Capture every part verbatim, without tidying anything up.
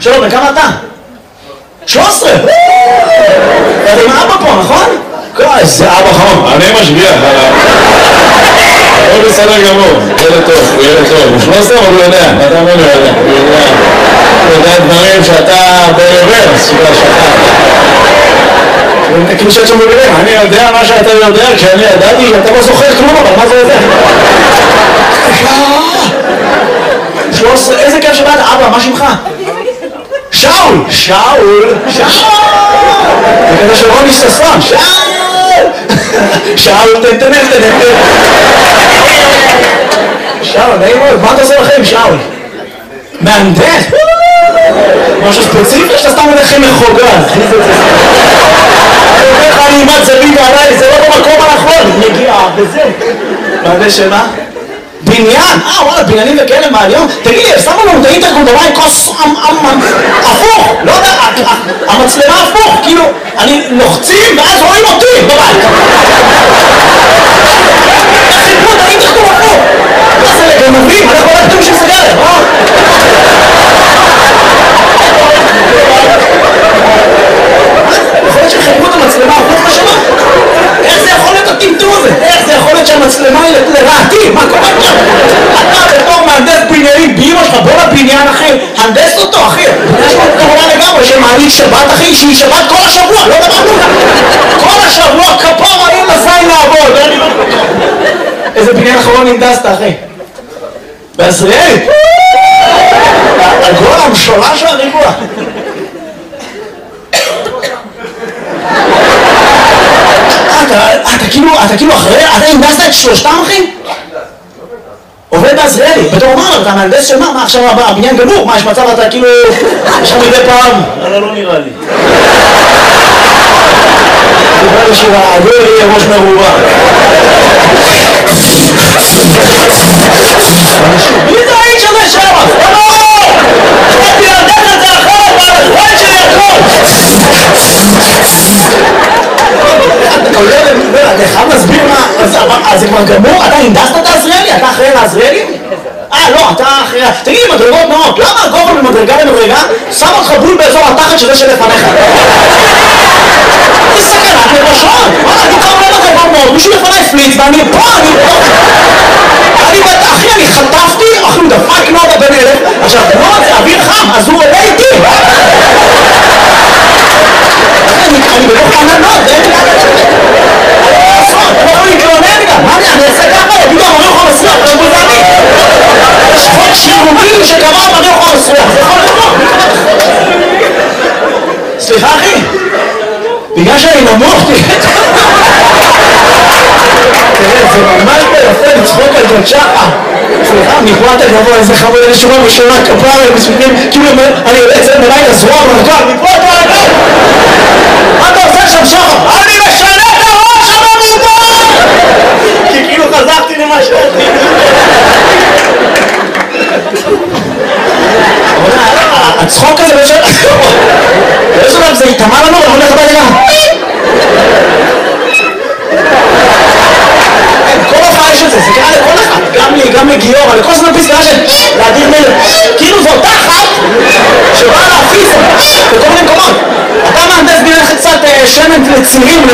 שלום, וכמה אתה? שלוש עשרה! אתה עם אבא פה, נכון? איזה אבא חמוד, אני משגיח עליו. הוא בסדר גמור, ילד טוב, הוא ילד טוב. הוא שלוש עשרה, אבל הוא יודע, אתה אומר, הוא יודע. הוא יודע דברים שאתה ברוורס, שאתה שאתה. כאילו שאת שם בבירים, אני יודע מה שאתה יודע, כשאני ידעתי, אתה לא זוכר כלום, אבל מה זה יודע? שלוש עשרה, איזה כיף שבאת, אבא, מה שמך? שאול! שאול! שאול! זה כזה של רוני ששון, שאול! שאול, תן, תן, תן, תן. שאול, נעים מאוד, מה אתה עושה לכם, שאול? מהנדס? משהו ספציפי שאתה סתם הולכם מחוגג. אני אומר לך, אני אימת זווית עליי, זה לא במקום הנכון. נגיע, וזה. מהנדס שמה? בניין? אה, וואלה, בניינים וכאלה מהליום? תגיד לי, שמו לנו את האינטרקום דבר עם כוס הפוך, לא יודע, המצלמה הפוך, כאילו, אני לוחצים ואז רואים אותי בבית. איך חיפו את האינטרקום הפוך? מה זה לגנבים? אנחנו לא כתוב של סגרת, אה? יכול להיות שחיפו את המצלמה הפוך בשמה? איך זה יכול להיות הטמטום הזה? איך זה יכול להיות שהמצלמה היא לרעתי? מה קורה עכשיו? אתה בתור מהנדס בניינים באמא שלך, בוא לבניין אחי, הנדס אותו אחי. יש פה קורונה לגמרי שמעלית שבת אחי, שהיא שבת כל השבוע, לא דבר כלום. כל השבוע כפר אין לזין לעבוד. איזה בניין אחרון הנדסת אחי? בעזריאלי? הגול המשולש והריבוע. אתה כאילו, אתה כאילו אחרי, אתה הנדסת את שלושתם אחי? עובד בעזריאלי, בתור אומר, אתה מהנדס של מה? מה עכשיו הבניין גמור? מה יש מצב אתה כאילו, עכשיו מדי פעם? אבל לא נראה לי. דיבר לי שהעגור יהיה ראש מרובה. מי זה האיש הזה שם? לא! חייתי להנדס את זה אחרת, והחיים שלי הכל! אתה חייב להסביר מה, אז זה כבר גמור? אתה הנדסת את העזריאלי? אתה אחראי לעזריאלי? אה לא, אתה אחראי... תגיד לי, מדרגות נאות, למה הגובה ממדרגה למדרגה שם אותך בול באזור התחת שזה שלפניך? זה סכנת נפשות! וואלה, אני קרוב למדרגות נאות, מישהו לפניי פליץ ואני פה, אני פה! אני בת... אחי, אני חטפתי, אחי, הוא דפק נודה בן אלף, עכשיו, נוד זה אוויר חם, אז הוא עולה איתי! אני בתוך ענן נוד, אין לי לאן לצאת! אני לא יכול להתלונן גם, מה אני אעשה ככה? יגידו, אמרי אוכל מסריח, עכשיו זה אני! יש חוק שירומים שקבע אמרי אוכל מסריח, זה יכול לבוא! סליחה אחי? בגלל שאני נמוך, תראה, זה ממש ביפה לצחוק על ג'ת שחה. סליחה, מפה אתה גבוה, איזה חמוד, איזה שורה בשורה כפרה, מספיקים, כאילו אני יוצא אצל מלאי לזרוע מרכב, מפה אתה רגע! מה אתה עושה שם שחה? אני משנה את הראש שם מפה! כי כאילו חזרתי למה שאתי. הצחוק הזה בשביל... באיזו לב זה יתאמה לנו, אני הולך הביתה גם. כל הופעה יש את זה, זה קרה לכל אחד, גם לי, גם לגיור, לכל זמן פסקה של להדיר מלך. כאילו זו אותה אחת שבאה להפיס בכל מיני מקומות. אתה מהנדס בניין קצת שמן לצירים.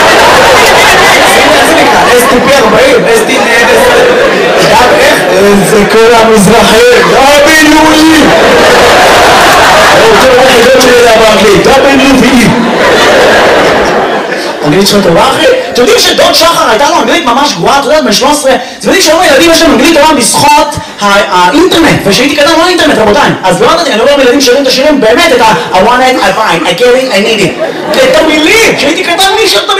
איזה נקרא? אס טי פי ארבעים, אס טי פי גם איך? איזה כל המזרחים, דאבליו-אי! אני רוצה לראות חידות שלי זה באנגלית, דאבליו-אי! אנגלית שלו טובה אחי? אתם יודעים שדוד שחר הייתה לו אנגלית ממש גרועה, אתה יודעת, בן שלוש עשרה, אתם יודעים שהיום הילדים יש להם אנגלית טובה בזכות האינטרנט, ושהייתי קטן לא האינטרנט רבותיי, אז לא יודעתי, אני אומר לילדים שרים את השירים באמת את ה- I want it, I find, I get it, I need it, את המילים, שהייתי קטן מי שר את המילים